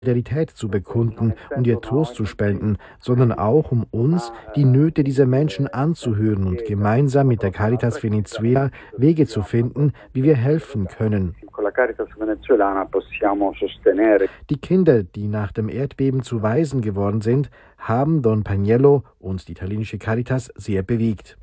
Solidarität zu bekunden und ihr Trost zu spenden, sondern auch um uns, die Nöte dieser Menschen anzuhören und gemeinsam mit der Caritas Venezuela Wege zu finden, wie wir helfen können. Die Kinder, die nach dem Erdbeben zu Waisen geworden sind, haben Don Pagnello und die italienische Caritas sehr bewegt.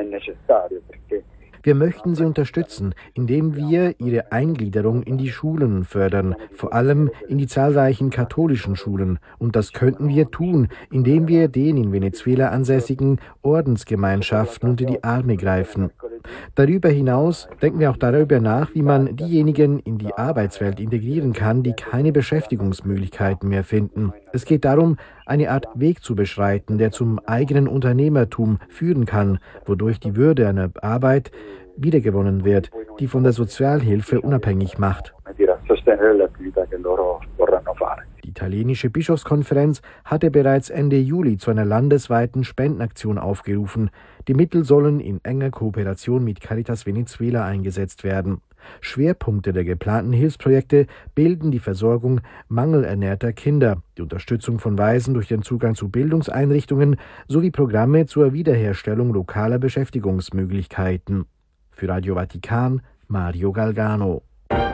Wir möchten sie unterstützen, indem wir ihre Eingliederung in die Schulen fördern, vor allem in die zahlreichen katholischen Schulen. Und das könnten wir tun, indem wir den in Venezuela ansässigen Ordensgemeinschaften unter die Arme greifen. Darüber hinaus denken wir auch darüber nach, wie man diejenigen in die Arbeitswelt integrieren kann, die keine Beschäftigungsmöglichkeiten mehr finden. Es geht darum, eine Art Weg zu beschreiten, der zum eigenen Unternehmertum führen kann, wodurch die Würde einer Arbeit wiedergewonnen wird, die von der Sozialhilfe unabhängig macht. Die italienische Bischofskonferenz hatte bereits Ende Juli zu einer landesweiten Spendenaktion aufgerufen. Die Mittel sollen in enger Kooperation mit Caritas Venezuela eingesetzt werden. Schwerpunkte der geplanten Hilfsprojekte bilden die Versorgung mangelernährter Kinder, die Unterstützung von Waisen durch den Zugang zu Bildungseinrichtungen sowie Programme zur Wiederherstellung lokaler Beschäftigungsmöglichkeiten. Für Radio Vatikan, Mario Galgano.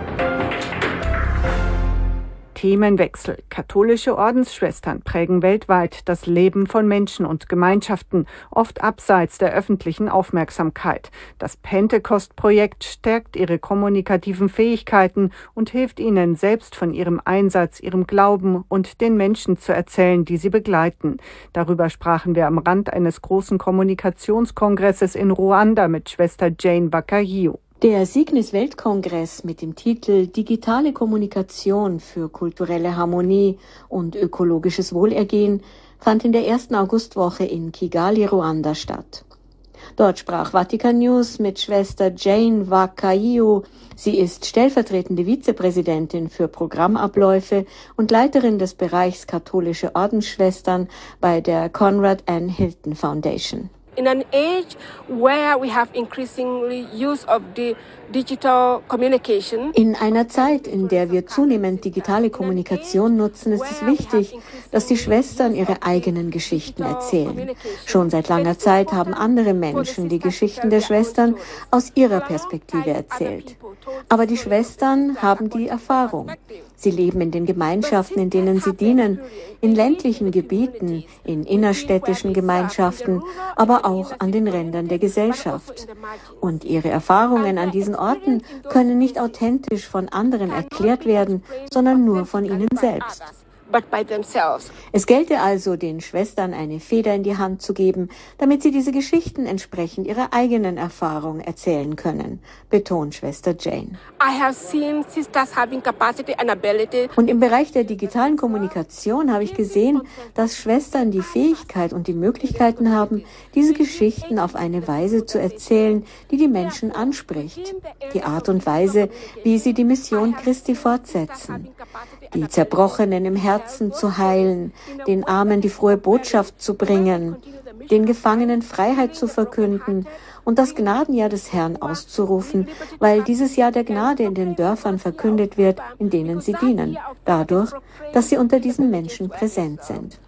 Themenwechsel. Katholische Ordensschwestern prägen weltweit das Leben von Menschen und Gemeinschaften, oft abseits der öffentlichen Aufmerksamkeit. Das Pentecost-Projekt stärkt ihre kommunikativen Fähigkeiten und hilft ihnen, selbst von ihrem Einsatz, ihrem Glauben und den Menschen zu erzählen, die sie begleiten. Darüber sprachen wir am Rand eines großen Kommunikationskongresses in Ruanda mit Schwester Jane Wakahiu. Der Signis-Weltkongress mit dem Titel Digitale Kommunikation für kulturelle Harmonie und ökologisches Wohlergehen fand in der ersten Augustwoche in Kigali, Ruanda statt. Dort sprach Vatikan News mit Schwester Jane Wakahiu. Sie ist stellvertretende Vizepräsidentin für Programmabläufe und Leiterin des Bereichs katholische Ordensschwestern bei der Conrad N. Hilton Foundation. In an age where we have increasingly use of the digital communication. In einer Zeit, in der wir zunehmend digitale Kommunikation nutzen, ist es wichtig, dass die Schwestern ihre eigenen Geschichten erzählen. Schon seit langer Zeit haben andere Menschen die Geschichten der Schwestern aus ihrer Perspektive erzählt. Aber die Schwestern haben die Erfahrung. Sie leben in den Gemeinschaften, in denen sie dienen, in ländlichen Gebieten, in innerstädtischen Gemeinschaften, aber auch an den Rändern der Gesellschaft. Und ihre Erfahrungen an diesen Orten können nicht authentisch von anderen erklärt werden, sondern nur von ihnen selbst. Es gelte also, den Schwestern eine Feder in die Hand zu geben, damit sie diese Geschichten entsprechend ihrer eigenen Erfahrung erzählen können, betont Schwester Jane. Und im Bereich der digitalen Kommunikation habe ich gesehen, dass Schwestern die Fähigkeit und die Möglichkeiten haben, diese Geschichten auf eine Weise zu erzählen, die die Menschen anspricht. Die Art und Weise, wie sie die Mission Christi fortsetzen. Die Zerbrochenen im Herzen zu heilen, den Armen die frohe Botschaft zu bringen, den Gefangenen Freiheit zu verkünden und das Gnadenjahr des Herrn auszurufen, weil dieses Jahr der Gnade in den Dörfern verkündet wird, in denen sie dienen, dadurch, dass sie unter diesen Menschen präsent sind.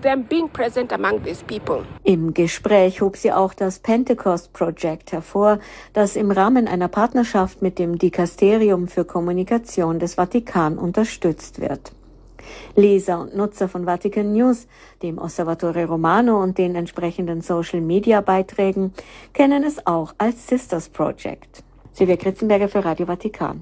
Im Gespräch hob sie auch das Pentecost Project hervor, das im Rahmen einer Partnerschaft mit dem Dikasterium für Kommunikation des Vatikan unterstützt wird. Leser und Nutzer von Vatikan News, dem Osservatore Romano und den entsprechenden Social-Media-Beiträgen kennen es auch als Sisters Project. Silvia Kritzenberger für Radio Vatikan.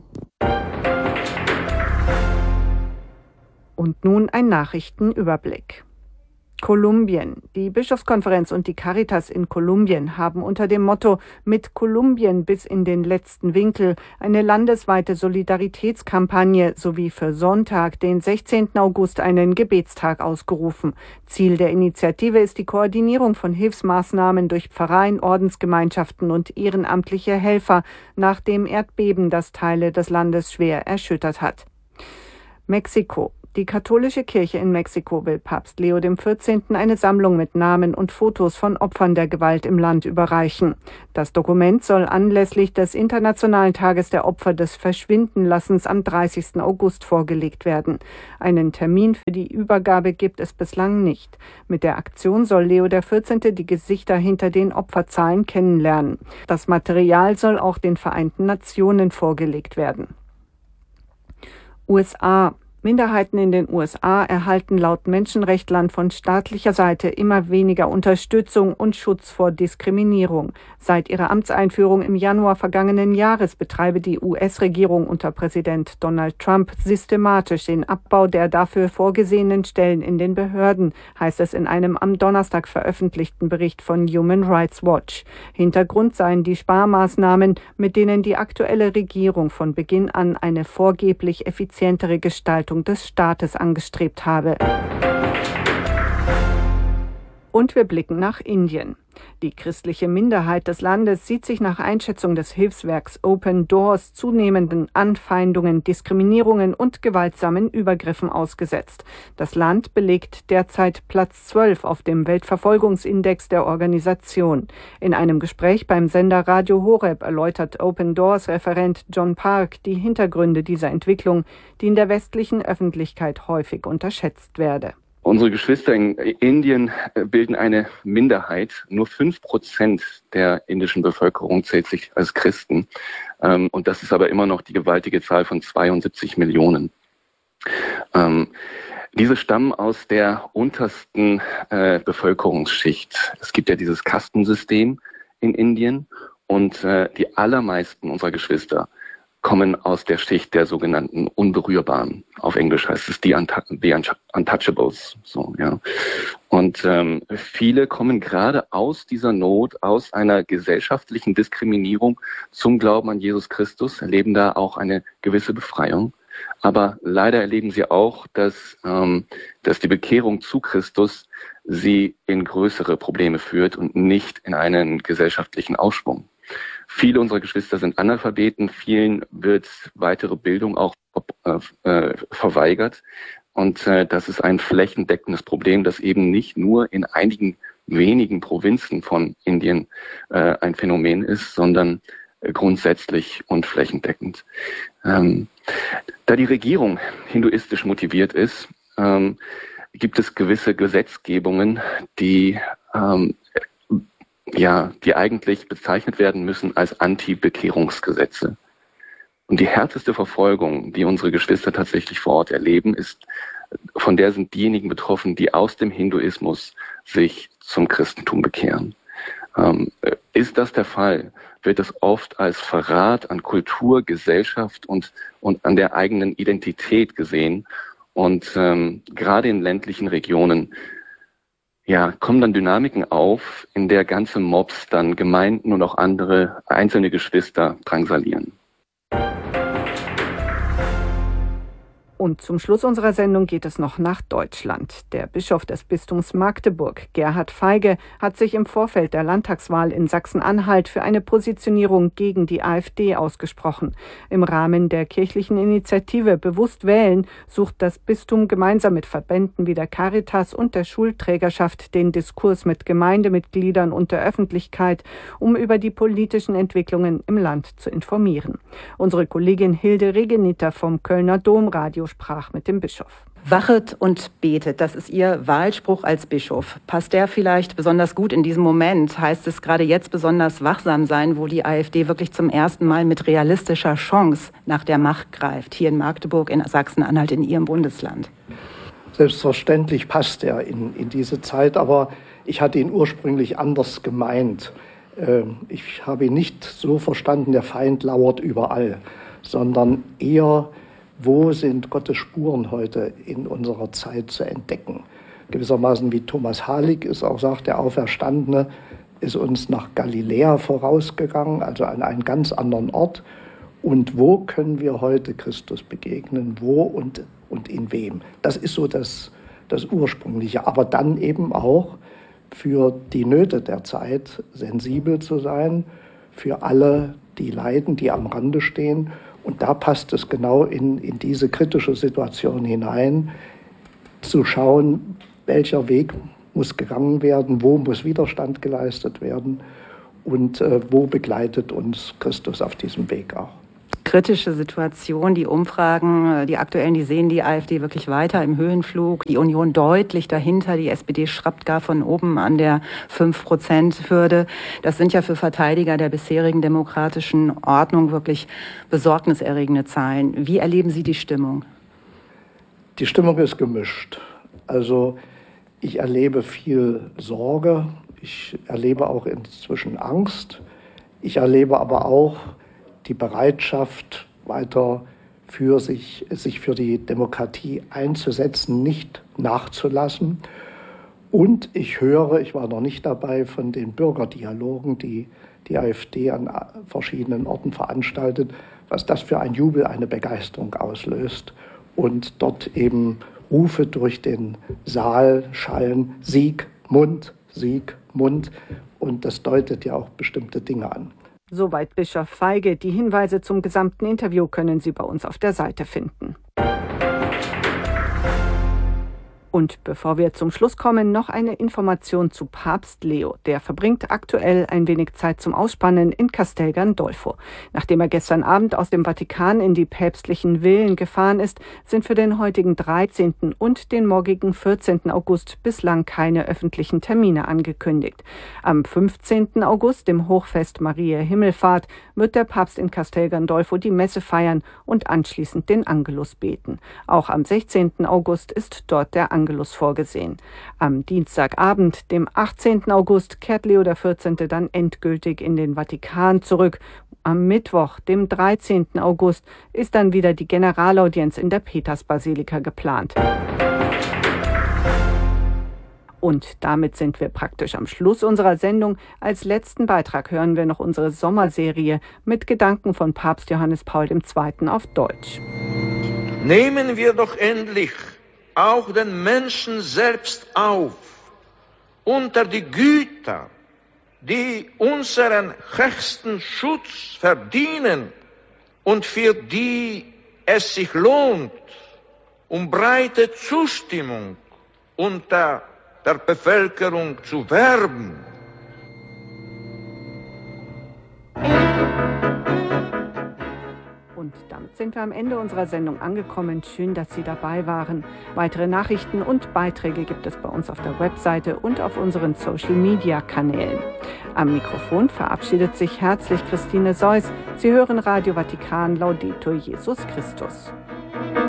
Und nun ein Nachrichtenüberblick. Kolumbien. Die Bischofskonferenz und die Caritas in Kolumbien haben unter dem Motto „Mit Kolumbien bis in den letzten Winkel" eine landesweite Solidaritätskampagne sowie für Sonntag, den 16. August, einen Gebetstag ausgerufen. Ziel der Initiative ist die Koordinierung von Hilfsmaßnahmen durch Pfarreien, Ordensgemeinschaften und ehrenamtliche Helfer nach dem Erdbeben, das Teile des Landes schwer erschüttert hat. Mexiko. Die katholische Kirche in Mexiko will Papst Leo XIV. Eine Sammlung mit Namen und Fotos von Opfern der Gewalt im Land überreichen. Das Dokument soll anlässlich des Internationalen Tages der Opfer des Verschwindenlassens am 30. August vorgelegt werden. Einen Termin für die Übergabe gibt es bislang nicht. Mit der Aktion soll Leo XIV. Die Gesichter hinter den Opferzahlen kennenlernen. Das Material soll auch den Vereinten Nationen vorgelegt werden. USA. Minderheiten in den USA erhalten laut Menschenrechtlern von staatlicher Seite immer weniger Unterstützung und Schutz vor Diskriminierung. Seit ihrer Amtseinführung im Januar vergangenen Jahres betreibe die US-Regierung unter Präsident Donald Trump systematisch den Abbau der dafür vorgesehenen Stellen in den Behörden, heißt es in einem am Donnerstag veröffentlichten Bericht von Human Rights Watch. Hintergrund seien die Sparmaßnahmen, mit denen die aktuelle Regierung von Beginn an eine vorgeblich effizientere Gestaltung des Staates angestrebt habe. Und wir blicken nach Indien. Die christliche Minderheit des Landes sieht sich nach Einschätzung des Hilfswerks Open Doors zunehmenden Anfeindungen, Diskriminierungen und gewaltsamen Übergriffen ausgesetzt. Das Land belegt derzeit Platz 12 auf dem Weltverfolgungsindex der Organisation. In einem Gespräch beim Sender Radio Horeb erläutert Open Doors Referent John Park die Hintergründe dieser Entwicklung, die in der westlichen Öffentlichkeit häufig unterschätzt werde. Unsere Geschwister in Indien bilden eine Minderheit. Nur 5% der indischen Bevölkerung zählt sich als Christen. Und das ist aber immer noch die gewaltige Zahl von 72 Millionen. Diese stammen aus der untersten Bevölkerungsschicht. Es gibt ja dieses Kastensystem in Indien und die allermeisten unserer Geschwister kommen aus der Schicht der sogenannten Unberührbaren. Auf Englisch heißt es the Untouchables. So, ja. Und viele kommen gerade aus dieser Not, aus einer gesellschaftlichen Diskriminierung zum Glauben an Jesus Christus, erleben da auch eine gewisse Befreiung. Aber leider erleben sie auch, dass die Bekehrung zu Christus sie in größere Probleme führt und nicht in einen gesellschaftlichen Aufschwung. Viele unserer Geschwister sind Analphabeten, vielen wird weitere Bildung auch verweigert. Und das ist ein flächendeckendes Problem, das eben nicht nur in einigen wenigen Provinzen von Indien ein Phänomen ist, sondern grundsätzlich und flächendeckend. Da die Regierung hinduistisch motiviert ist, gibt es gewisse Gesetzgebungen, die eigentlich bezeichnet werden müssen als Anti-Bekehrungsgesetze. Und die härteste Verfolgung, die unsere Geschwister tatsächlich vor Ort erleben, von der sind diejenigen betroffen, die aus dem Hinduismus sich zum Christentum bekehren. Ist das der Fall, wird das oft als Verrat an Kultur, Gesellschaft und an der eigenen Identität gesehen. Und gerade in ländlichen Regionen kommen dann Dynamiken auf, in der ganze Mobs dann Gemeinden und auch andere einzelne Geschwister drangsalieren. Und zum Schluss unserer Sendung geht es noch nach Deutschland. Der Bischof des Bistums Magdeburg, Gerhard Feige, hat sich im Vorfeld der Landtagswahl in Sachsen-Anhalt für eine Positionierung gegen die AfD ausgesprochen. Im Rahmen der kirchlichen Initiative Bewusst wählen sucht das Bistum gemeinsam mit Verbänden wie der Caritas und der Schulträgerschaft den Diskurs mit Gemeindemitgliedern und der Öffentlichkeit, um über die politischen Entwicklungen im Land zu informieren. Unsere Kollegin Hilde Regeniter vom Kölner Domradio sprach mit dem Bischof. Wachet und betet, das ist Ihr Wahlspruch als Bischof. Passt der vielleicht besonders gut in diesem Moment? Heißt es gerade jetzt besonders wachsam sein, wo die AfD wirklich zum ersten Mal mit realistischer Chance nach der Macht greift, hier in Magdeburg, in Sachsen-Anhalt, in Ihrem Bundesland? Selbstverständlich passt er in diese Zeit, aber ich hatte ihn ursprünglich anders gemeint. Ich habe ihn nicht so verstanden, der Feind lauert überall, sondern eher, wo sind Gottes Spuren heute in unserer Zeit zu entdecken? Gewissermaßen wie Thomas Halik es auch sagt, der Auferstandene ist uns nach Galiläa vorausgegangen, also an einen ganz anderen Ort. Und wo können wir heute Christus begegnen? Wo und in wem? Das ist so das Ursprüngliche. Aber dann eben auch für die Nöte der Zeit sensibel zu sein, für alle, die leiden, die am Rande stehen. Und da passt es genau in diese kritische Situation hinein, zu schauen, welcher Weg muss gegangen werden, wo muss Widerstand geleistet werden und wo begleitet uns Christus auf diesem Weg auch. Kritische Situation, die Umfragen, die aktuellen, die sehen die AfD wirklich weiter im Höhenflug, die Union deutlich dahinter, die SPD schraubt gar von oben an der 5%-Hürde. Das sind ja für Verteidiger der bisherigen demokratischen Ordnung wirklich besorgniserregende Zahlen. Wie erleben Sie die Stimmung? Die Stimmung ist gemischt. Also ich erlebe viel Sorge, ich erlebe auch inzwischen Angst, ich erlebe aber auch die Bereitschaft, weiter sich für die Demokratie einzusetzen, nicht nachzulassen. Und ich höre, ich war noch nicht dabei, von den Bürgerdialogen, die die AfD an verschiedenen Orten veranstaltet, was das für ein Jubel, eine Begeisterung auslöst. Und dort eben Rufe durch den Saal schallen, Sieg, Mund. Und das deutet ja auch bestimmte Dinge an. Soweit Bischof Feige. Die Hinweise zum gesamten Interview können Sie bei uns auf der Seite finden. Und bevor wir zum Schluss kommen, noch eine Information zu Papst Leo. Der verbringt aktuell ein wenig Zeit zum Ausspannen in Castel Gandolfo. Nachdem er gestern Abend aus dem Vatikan in die päpstlichen Villen gefahren ist, sind für den heutigen 13. und den morgigen 14. August bislang keine öffentlichen Termine angekündigt. Am 15. August, dem Hochfest Mariä Himmelfahrt, wird der Papst in Castel Gandolfo die Messe feiern und anschließend den Angelus beten. Auch am 16. August ist dort der Angelus vorgesehen. Am Dienstagabend, dem 18. August, kehrt Leo XIV. Dann endgültig in den Vatikan zurück. Am Mittwoch, dem 13. August, ist dann wieder die Generalaudienz in der Petersbasilika geplant. Und damit sind wir praktisch am Schluss unserer Sendung. Als letzten Beitrag hören wir noch unsere Sommerserie mit Gedanken von Papst Johannes Paul II. Auf Deutsch. Nehmen wir doch endlich auch den Menschen selbst auf, unter die Güter, die unseren höchsten Schutz verdienen und für die es sich lohnt, um breite Zustimmung unter der Bevölkerung zu werben. Und damit sind wir am Ende unserer Sendung angekommen. Schön, dass Sie dabei waren. Weitere Nachrichten und Beiträge gibt es bei uns auf der Webseite und auf unseren Social-Media-Kanälen. Am Mikrofon verabschiedet sich herzlich Christine Seuss. Sie hören Radio Vatikan, Laudetur Jesus Christus.